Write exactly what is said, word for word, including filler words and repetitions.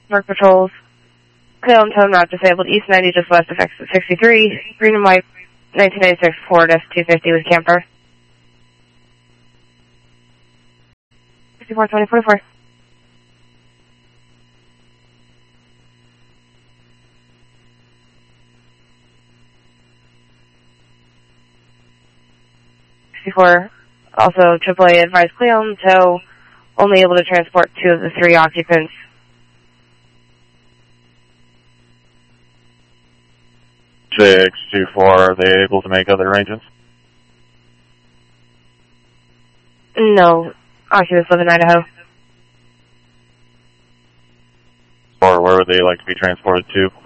Merc patrols. Cleon tone not disabled. East ninety just west of exit sixty-three. Green and white nineteen ninety-six Ford F two fifty with camper. sixty-four twenty forty-four. sixty-four. Also, triple A advised Cleon tow, only able to transport two of the three occupants. six two four, are they able to make other arrangements? No. Occupants live in Idaho. Or where would they like to be transported to?